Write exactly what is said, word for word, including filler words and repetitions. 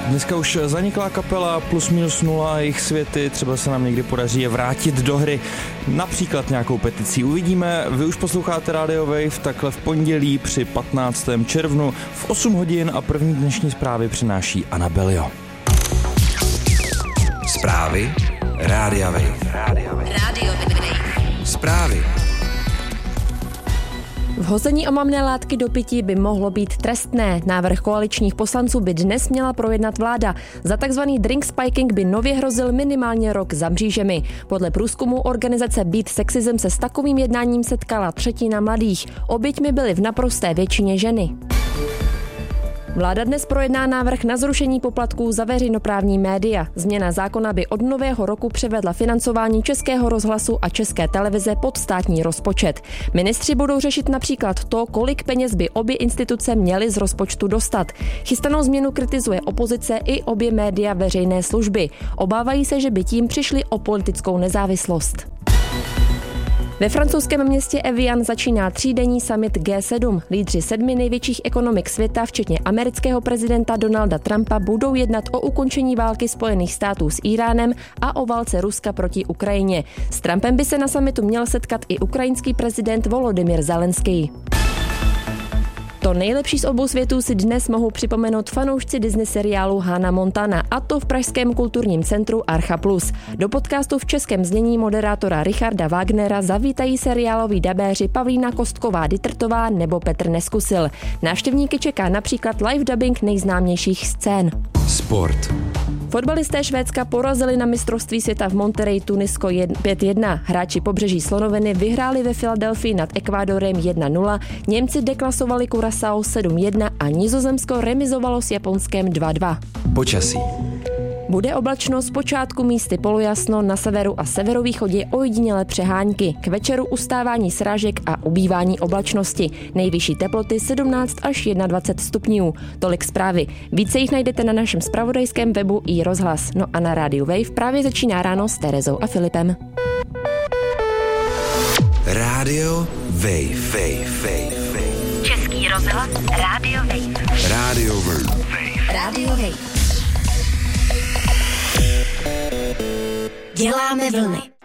Dneska už zaniklá kapela plus minus nula, jejich světy, třeba se nám někdy podaří je vrátit do hry, například nějakou peticí. Uvidíme, vy už posloucháte Radio Wave takhle v pondělí při patnáctého červnu v osm hodin a první dnešní zprávy přináší Anabelio. Zprávy Rádia Wave. Radio Wave. Zprávy. Vhození omamné látky do pití by mohlo být trestné. Návrh koaličních poslanců by dnes měla projednat vláda. Za takzvaný drink spiking by nově hrozil minimálně rok za mřížemi. Podle průzkumu organizace Beat Sexism se s takovým jednáním setkala třetina mladých. Oběťmi byly v naprosté většině ženy. Vláda dnes projedná návrh na zrušení poplatků za veřejnoprávní média. Změna zákona by od nového roku převedla financování Českého rozhlasu a České televize pod státní rozpočet. Ministři budou řešit například to, kolik peněz by obě instituce měly z rozpočtu dostat. Chystanou změnu kritizuje opozice i obě média veřejné služby. Obávají se, že by tím přišli o politickou nezávislost. Ve francouzském městě Evian začíná třídenní summit G sedm. Lídři sedmi největších ekonomik světa, včetně amerického prezidenta Donalda Trumpa, budou jednat o ukončení války Spojených států s Íránem a o válce Ruska proti Ukrajině. S Trumpem by se na summitu měl setkat i ukrajinský prezident Volodymyr Zelenský. To nejlepší z obou světů si dnes mohou připomenout fanoušci Disney seriálu Hannah Montana, a to v pražském kulturním centru Archa Plus. Do podcastu v českém znění moderátora Richarda Wagnera zavítají seriáloví dabéři Pavlína Kostková-Dytrtová nebo Petr Neskusil. Návštěvníky čeká například live dubbing nejznámějších scén. Sport. Fotbalisté Švédska porazili na mistrovství světa v Monterey Tunisko pět jedna. Hráči Pobřeží slonoviny vyhráli ve Filadelfii nad Ekvádorem jedna nula, Němci deklasovali Curaçao sedm jedna a Nizozemsko remizovalo s Japonskem dva dva. Počasí. Bude oblačno, zpočátku místy polojasno, na severu a severovýchodě ojedinělé přehánky. K večeru ustávání srážek a ubývání oblačnosti. Nejvyšší teploty sedmnáct až dvacet jedna stupňů. Tolik zprávy. Více jich najdete na našem zpravodajském webu i rozhlas. No a na rádiu Wave právě začíná ráno s Terezou a Filipem. Radio Wave. Wave. Wave. Wave. Český rozhlas Radio Wave. Radio Wave. Radio Wave. Děláme vlny.